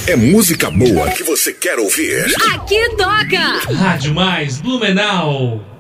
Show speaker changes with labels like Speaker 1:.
Speaker 1: É música boa que você quer ouvir.
Speaker 2: Aqui toca!
Speaker 3: Rádio Mais Blumenau.